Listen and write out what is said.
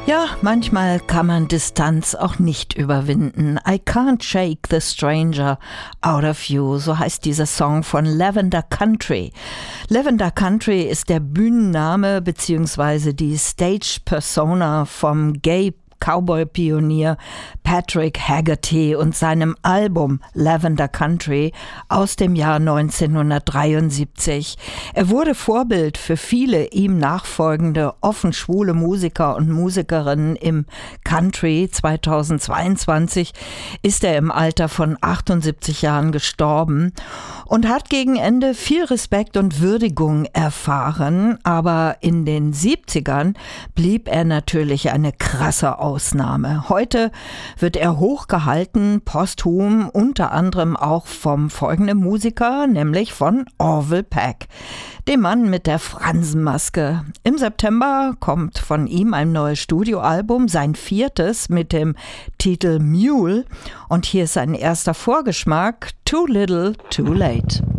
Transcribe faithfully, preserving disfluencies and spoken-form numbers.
Ja, manchmal kann man Distanz auch nicht überwinden. I can't shake the stranger out of you, so heißt dieser Song von Lavender Country. Lavender Country ist der Bühnenname bzw. die Stage-Persona vom Gay Cowboy-Pionier Patrick Haggerty und seinem Album Lavender Country aus dem Jahr neunzehnhundertdreiundsiebzig. Er wurde Vorbild für viele ihm nachfolgende offen schwule Musiker und Musikerinnen im Country. zweitausendzweiundzwanzig ist er im Alter von achtundsiebzig Jahren gestorben und hat gegen Ende viel Respekt und Würdigung erfahren, aber in den siebzigern blieb er natürlich eine krasse Ausnahme. Heute wird er hochgehalten, posthum, unter anderem auch vom folgenden Musiker, nämlich von Orville Peck, dem Mann mit der Fransenmaske. Im September kommt von ihm ein neues Studioalbum, sein viertes mit dem Titel Mule. Und hier ist ein erster Vorgeschmack, Too Little, Too Late.